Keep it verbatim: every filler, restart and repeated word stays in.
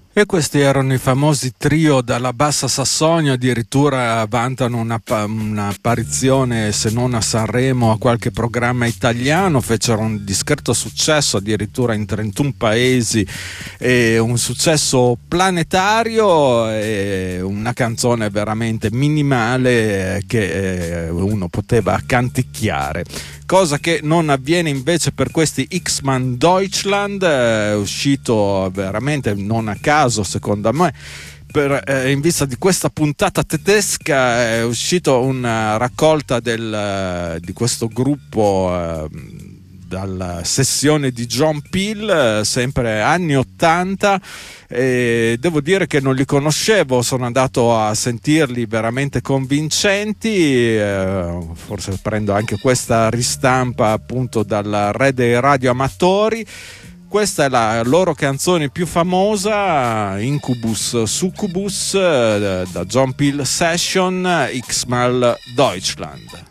E questi erano i famosi Trio dalla Bassa Sassonia, addirittura vantano una, un'apparizione, se non a Sanremo, a qualche programma italiano, fecero un discreto successo addirittura in trentuno paesi, e un successo planetario, e una canzone veramente minimale che uno poteva canticchiare. Cosa che non avviene invece per questi X-Man Deutschland, è uscito veramente non a caso secondo me, per, eh, in vista di questa puntata tedesca è uscito una raccolta del, di questo gruppo eh, dalla sessione di John Peel, sempre anni ottanta, e devo dire che non li conoscevo, sono andato a sentirli veramente convincenti, eh, forse prendo anche questa ristampa appunto dalla rete dei radioamatori. Questa è la loro canzone più famosa, Incubus Succubus, da John Peel Session, X-Man Deutschland.